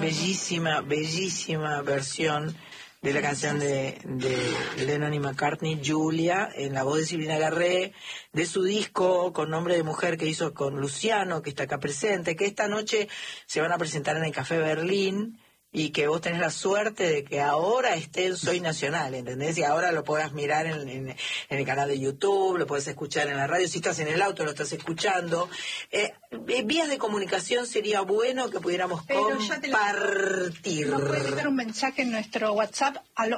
bellísima, bellísima versión de la canción de Lennon y McCartney, Julia, en la voz de Silvina Garré, de su disco con nombre de mujer que hizo con Luciano, que está acá presente, que esta noche se van a presentar en el Café Berlín, y que vos tenés la suerte de que ahora esté en Soy Nacional, ¿entendés? Y ahora lo podás mirar en el canal de YouTube, lo podés escuchar en la radio, si estás en el auto lo estás escuchando. Vías de comunicación sería bueno que pudiéramos compartir. Nos puede dejar un mensaje en nuestro WhatsApp al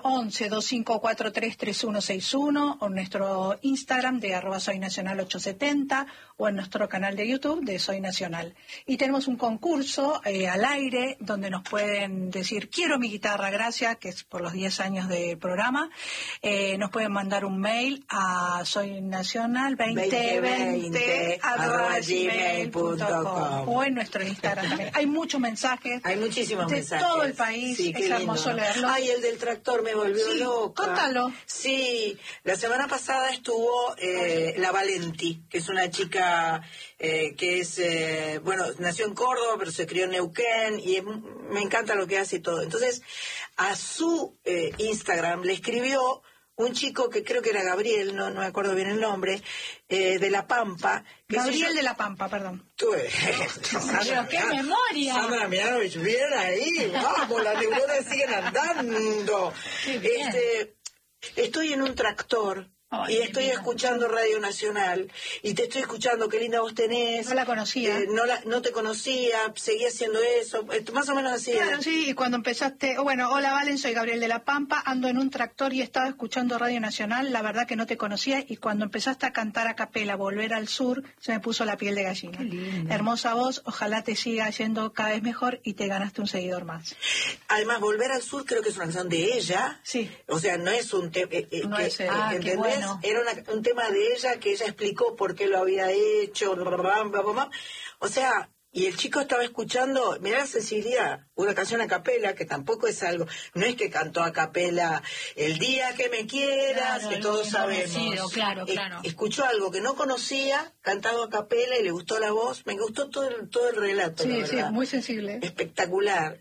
11-2543-3161 o en nuestro Instagram de @soynacional870 o en nuestro canal de YouTube de Soy Nacional. Y tenemos un concurso al aire donde nos pueden decir quiero mi guitarra, gracias, que es por los 10 años del programa. Nos pueden mandar un mail a soynacional2020@gmail.com o en nuestro Instagram también. Hay muchos mensajes. Hay muchísimos mensajes. De todo el país. Sí, es hermoso leerlo. Ay, el del tractor me volvió loca. Contalo. Sí, la semana pasada estuvo la Valenti, que es una chica que es, nació en Córdoba, pero se crió en Neuquén, y me encanta lo que hace y todo. Entonces, a su Instagram le escribió un chico que creo que era Gabriel, no me acuerdo bien el nombre, de La Pampa. Gabriel de La Pampa, perdón. Pero qué memoria. Sandra Mianovich, bien ahí, vamos, las neuronas siguen andando. Estoy en un tractor. Ay, y estoy escuchando Radio Nacional y te estoy escuchando, qué linda voz tenés. No la conocía. No te conocía, seguí haciendo eso, más o menos así. Claro, sí, y cuando empezaste, hola Valen, soy Gabriel de La Pampa, ando en un tractor y estaba escuchando Radio Nacional, la verdad que no te conocía, y cuando empezaste a cantar a capela, Volver al Sur, se me puso la piel de gallina. Hermosa voz, ojalá te siga yendo cada vez mejor y te ganaste un seguidor más. Además, Volver al Sur creo que es una canción de ella. Sí. O sea, no es un tema... qué bueno. Era un tema de ella que ella explicó por qué lo había hecho, o sea, y el chico estaba escuchando, mirá la sensibilidad, una canción a capela, que tampoco es algo, no es que cantó a capela El día que me quieras, claro, que todos sabemos. Claro. Escuchó algo que no conocía, cantado a capela, y le gustó la voz, me gustó todo el relato. Sí, la verdad. Sí, muy sensible. Espectacular.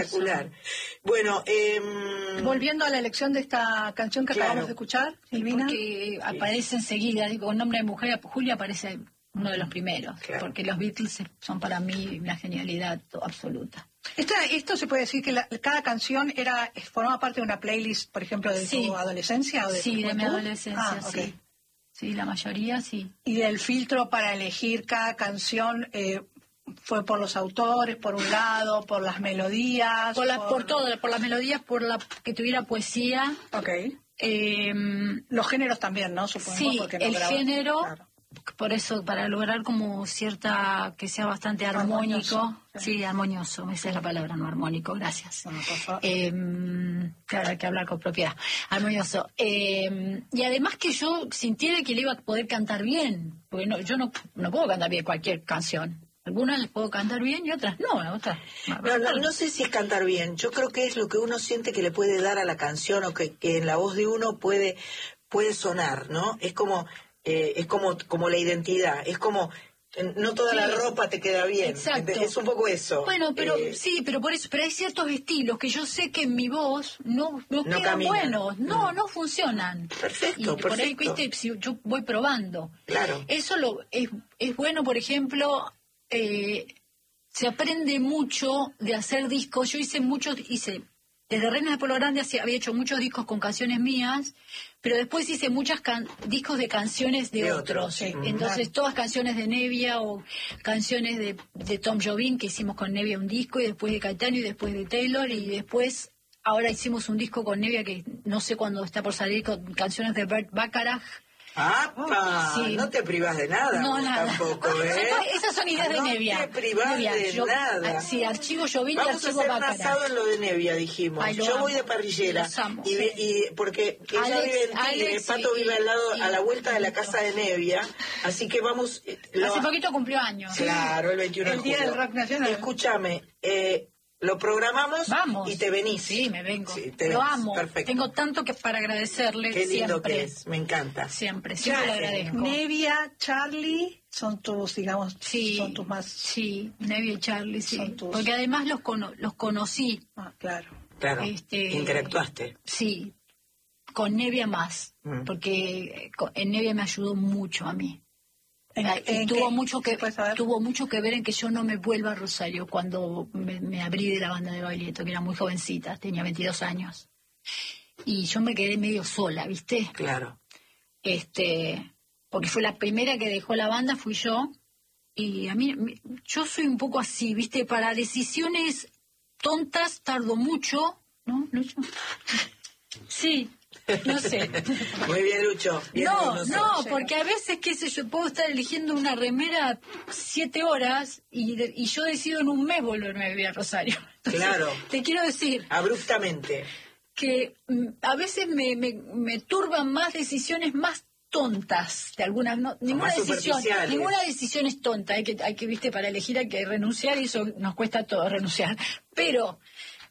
Bueno, volviendo a la elección de esta canción que acabamos de escuchar, Silvina. Porque aparece enseguida, digo, con nombre de mujer, Julia aparece uno de los primeros, porque los Beatles son para mí una genialidad absoluta. Esto se puede decir que cada canción formaba parte de una playlist, por ejemplo, de tu adolescencia o de tu de mi adolescencia, okay. Sí. Sí, la mayoría sí. Y el filtro para elegir cada canción fue por los autores, por un lado, por las melodías, por todo, por las melodías, por la que tuviera poesía. Okay. Los géneros también, ¿no? Supongo. Sí, porque no el género. Claro. Por eso, para lograr como cierta, que sea bastante armónico. Sí, armonioso, esa es la palabra, no armónico, gracias. Bueno, por favor. Claro, hay que hablar con propiedad. Armonioso. Y además que yo sintiera que le iba a poder cantar bien, porque yo no puedo cantar bien cualquier canción. Algunas las puedo cantar bien y otras no, otras... No sé si es cantar bien, yo creo que es lo que uno siente que le puede dar a la canción, o que en la voz de uno puede sonar, ¿no? Es como la identidad, es como no toda la ropa te queda bien. Exacto. Es un poco eso. Bueno, pero sí, pero por eso, pero hay ciertos estilos que yo sé que en mi voz no quedan caminan. Buenos, no funcionan. Perfecto. Por ahí, viste, si yo voy probando. Claro. Eso es bueno, por ejemplo, se aprende mucho de hacer discos. Yo hice desde Reinas de Pueblo Grande había hecho muchos discos con canciones mías, pero después hice muchos discos de canciones de otros. Sí. Entonces, todas canciones de Nevia o canciones de Tom Jobim, que hicimos con Nevia un disco, y después de Caetano y después de Taylor, y después ahora hicimos un disco con Nevia que no sé cuándo está por salir, con canciones de Bert Bacharach. Sí. No te privas de nada. No, nada. Tampoco, ¿eh? Esas son ideas de Nevia. No te privas de nada. Sí, archivo Jobim y vamos archivo a hacer Bacharach. un asado en lo de Nevia, dijimos. Ay, yo amo. voy de parrillera. Los amo. Y porque ella vive en Tigre, Pato vive al lado, a la vuelta de la casa de Nevia. Así que vamos... Hace poquito cumplió años. Claro, el 21 de julio. El Día del Rock Nacional. Escúchame, Lo programamos Vamos. y te venís. Sí, me vengo. Sí, te Lo venís. amo. Perfecto. Tengo tanto que para agradecerle. Qué lindo siempre. que es, me encanta. Siempre le Ya, agradezco. Nevia, Charlie, son tus, digamos, Sí, son tus más... sí, Nevia y Charlie, sí. Son tus- Porque además los conocí. Ah, claro. Claro, Este, interactuaste. Sí, con Nevia más, Mm. porque en Nevia me ayudó mucho a mí. Y ¿En tuvo qué? mucho que ¿Se puede saber? tuvo mucho que ver en que yo no me vuelva a Rosario cuando me abrí de la banda de Baglietto, que era muy jovencita, tenía 22 años. Y yo me quedé medio sola, ¿viste? Claro. Porque fue la primera que dejó la banda, fui yo. Y a mí, yo soy un poco así, ¿viste? Para decisiones tontas tardo mucho, ¿no? ¿Lucho? Sí, no sé. Muy bien, Lucho. Bien, No, sé. no, porque a veces, qué sé yo, puedo estar eligiendo una remera 7 horas y yo decido en un mes volverme a vivir a Rosario. Entonces, Claro. te quiero decir Abruptamente. que a veces me turban más decisiones más tontas de algunas, ninguna más decisión superficiales. es tonta, hay que viste, para elegir hay que renunciar y eso nos cuesta todo renunciar, pero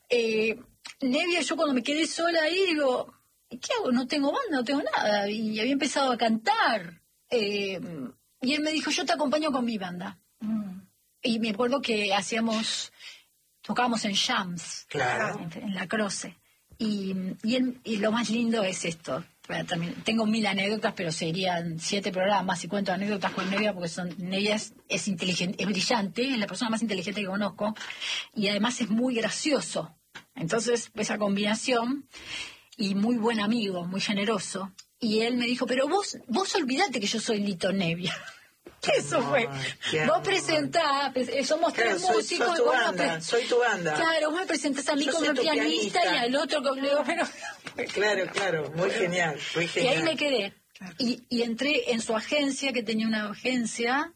Nevia, yo cuando me quedé sola ahí digo, ¿qué hago? No tengo banda, no tengo nada, y había empezado a cantar, y él me dijo, yo te acompaño con mi banda. Y me acuerdo que tocábamos en jams, Claro. en la Croce. Y lo más lindo es esto. Bueno, también tengo 1000 anécdotas, pero serían 7 programas y cuento anécdotas con Nevia, porque Nevia es inteligente, es brillante, es la persona más inteligente que conozco, y además es muy gracioso. Entonces, esa combinación, y muy buen amigo, muy generoso. Y él me dijo, pero vos olvidate que yo soy Lito Nevia. Eso fue. qué Vos amor. presentás, somos Claro, 3 soy músicos. tu y vos banda, soy tu banda. Claro, vos me presentás a mí Yo como soy tu pianista y pianista. al otro como... Le digo, pero... Claro, muy genial, muy Y genial. ahí me quedé. Y entré en su agencia, que tenía una agencia,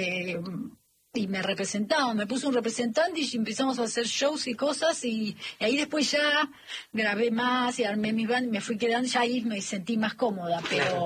y me representaban, me puso un representante y empezamos a hacer shows y cosas, y ahí después ya grabé más y armé mi band, me fui quedando, ya ahí me sentí más cómoda,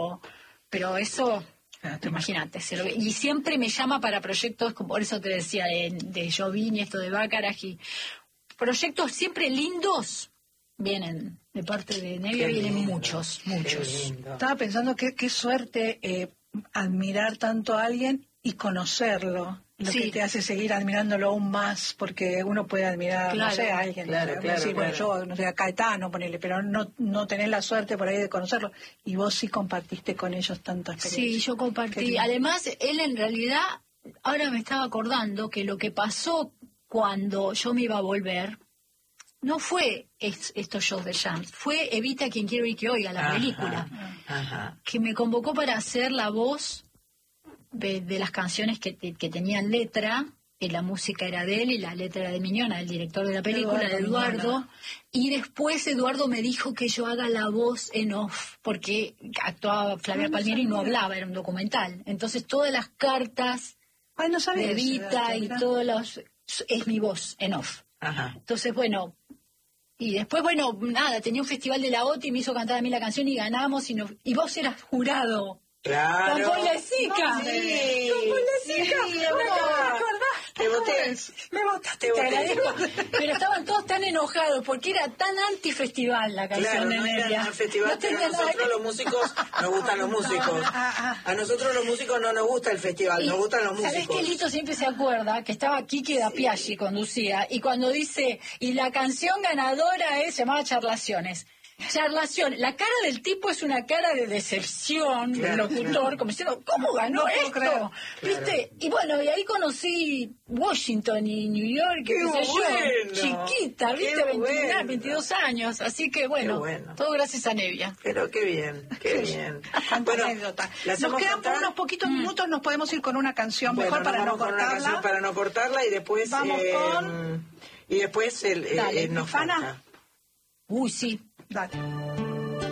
pero eso... Imagínate, y siempre me llama para proyectos, como por eso te decía, de Jovín y esto de Baccarat, y proyectos siempre lindos vienen de parte de Nevia, Qué vienen lindo, muchos. Qué lindo. Estaba pensando qué suerte admirar tanto a alguien y conocerlo. Lo Sí. que te hace seguir admirándolo aún más, porque uno puede admirar, Claro, no sé, a alguien. claro, no sé, claro, decir, bueno, claro. yo, no sé, a Caetano, ponele, pero no tenés la suerte por ahí de conocerlo. Y vos sí compartiste con ellos tanta experiencia. Sí, yo Qué compartí. lindo. Además, él en realidad, ahora me estaba acordando que lo que pasó cuando yo me iba a volver, no fue estos shows de jams, fue Evita quien quiero y que oiga, la película, Ajá. que me convocó para hacer la voz de las canciones que tenían letra, y la música era de él y la letra era de Miñona, el director de la película, de Eduardo. Miñona. Y después Eduardo me dijo que yo haga la voz en off, porque actuaba Flavia Palmieri y no hablaba, era un documental. Entonces todas las cartas Ay, no sabía de ese Evita dato, y mirá. todos los... es mi voz en off. Ajá. Entonces, bueno... Y después, bueno, nada, tenía un festival de la OTI y me hizo cantar a mí la canción y ganamos y vos eras jurado. Claro. Con Paula Sica. Sí. Con Paula Sica. Sí, Me acabo de amor. acordar. Te voté. Me votaste, Te te voté. agradezco. Pero estaban todos tan enojados porque era tan anti-festival la canción Claro, de no era Nevia. un festival, No tenía pero a nada nosotros que- los músicos nos gustan los músicos. A nosotros los músicos no nos gusta el festival, nos gustan los ¿Sabés músicos. que Lito siempre se acuerda que estaba Quique da Piaggi conducía y cuando dice, y la canción ganadora se llamaba Charlaciones? Charlación, la cara del tipo es una cara de decepción del Claro, locutor, claro. como diciendo, ¿cómo ganó puedo esto? creer. ¿Viste? Y bueno, y ahí conocí Washington y New York, ¡Qué qué sé bueno! yo, chiquita, ¡Qué ¿viste? 21, bueno! 22 años, así que bueno, Qué bueno. todo gracias a Nevia. Pero qué bien, qué bien. Tanta Bueno, anécdota. ¿la Nos hacemos quedan cantar? por unos poquitos minutos, nos podemos ir con una canción Bueno, mejor para nos no vamos con una canción cortarla. para no cortarla y después Vamos con- y después Dale, nos Epifana. falta. Uy, sí. Dale.